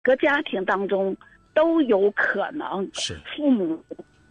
个家庭当中都有可能是父母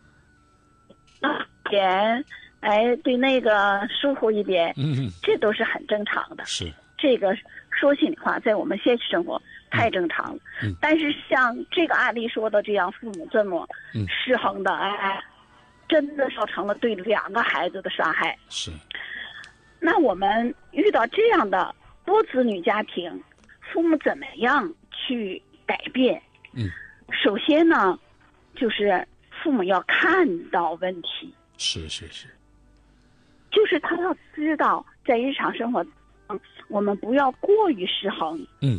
点对那个疏忽一点，这都是很正常的。 是这个说心里话，在我们现实生活太正常了。但是像这个案例说的这样，父母这么失衡的，真的造成了对2个孩子的伤害。 是。 那我们遇到这样的多子女家庭，父母怎么样去改变？首先呢，就是父母要看到问题。 是。 就是他要知道，在日常生活中，我们不要过于失衡。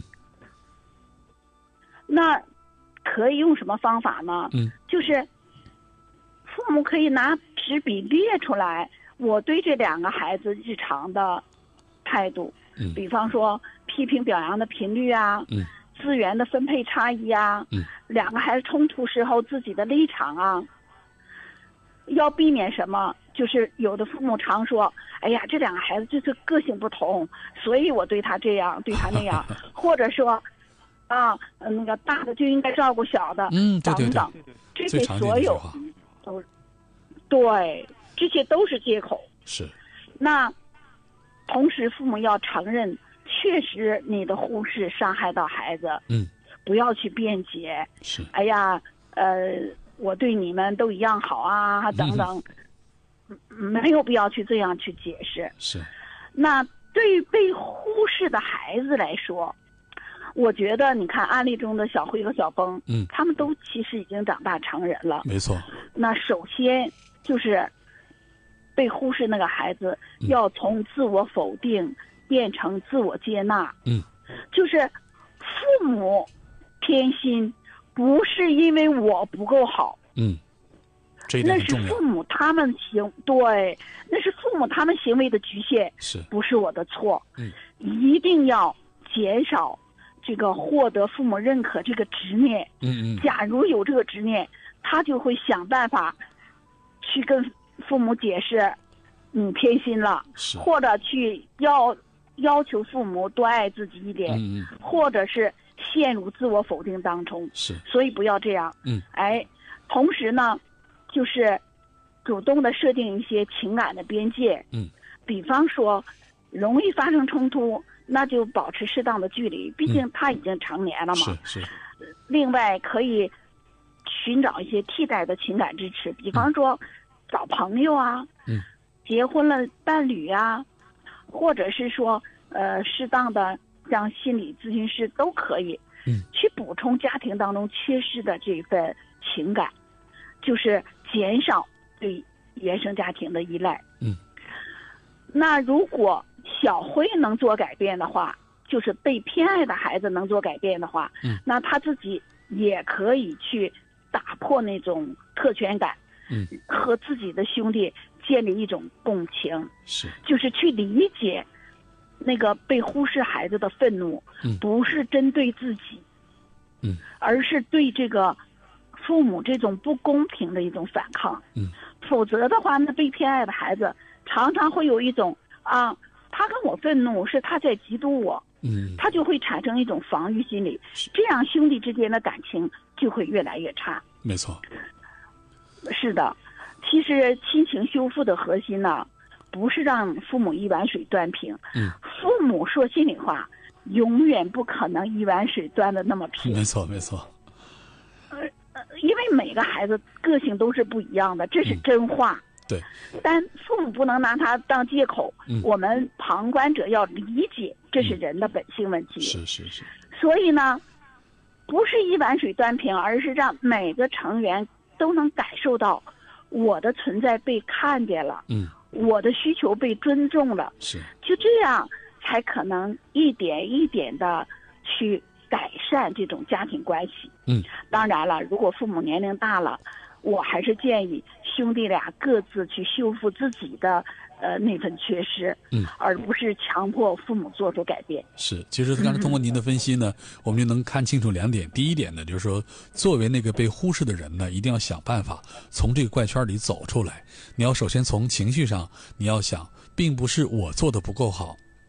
那可以用什么方法呢？就是父母可以拿纸笔列出来，我对这2个孩子日常的态度。比方说批评表扬的频率啊，资源的分配差异啊，2个孩子冲突时候自己的立场啊，要避免什么？就是有的父母常说，哎呀，这2个孩子就是个性不同，所以我对他这样，对他那样，或者说，那个大的就应该照顾小的，等等，这些所有都对，这些都是借口。 是。 那同时，父母要承认，确实你的忽视伤害到孩子，不要去辩解。 是。 哎呀，我对你们都一样好啊，等等。没有必要去这样去解释。 是。 那对于被忽视的孩子来说，我觉得你看案例中的小辉和小崩，他们都其实已经长大成人了。 没错。 那首先就是被忽视那个孩子，要从自我否定变成自我接纳。就是父母偏心，不是因为我不够好。那是父母他们那是父母他们行为的局限，不是我的错。一定要减少这个获得父母认可这个执念。假如有这个执念，他就会想办法去跟父母解释你偏心了，或者去要求父母多爱自己一点，或者是陷入自我否定当中。所以不要这样。同时呢，就是主动的设定一些情感的边界。比方说容易发生冲突，那就保持适当的距离，毕竟他已经成年了嘛。另外可以寻找一些替代的情感支持，比方说找朋友啊，结婚了伴侣啊，或者是说适当的像心理咨询师都可以，去补充家庭当中缺失的这份情感，就是减少对原生家庭的依赖。那如果小辉能做改变的话，就是被偏爱的孩子能做改变的话，那他自己也可以去打破那种特权感，和自己的兄弟建立一种共情，就是去理解那个被忽视孩子的愤怒，不是针对自己，而是对这个父母这种不公平的一种反抗。否则的话，那被偏爱的孩子常常会有一种他跟我愤怒是他在嫉妒我，他就会产生一种防御心理，这样兄弟之间的感情就会越来越差。 没错。 是的，其实亲情修复的核心呢，不是让父母一碗水端平。父母说心里话，永远不可能一碗水端的那么平。 没错没错。 因为每个孩子个性都是不一样的，这是真话。 对。 但父母不能拿它当借口，我们旁观者要理解，这是人的本性问题。 是。 所以呢，不是一碗水端平，而是让每个成员都能感受到我的存在被看见了，我的需求被尊重了，就这样才可能一点一点的去改善这种家庭关系。当然了，如果父母年龄大了，我还是建议兄弟俩各自去修复自己的那份缺失，而不是强迫父母做出改变。 其实刚才通过您的分析呢，我们就能看清楚2点。第一点呢，就是说作为那个被忽视的人呢，一定要想办法从这个怪圈里走出来。你要首先从情绪上，你要想并不是我做的不够好，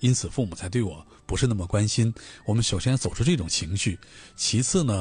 因此父母才对我不是那么关心。我们首先走出这种情绪，其次呢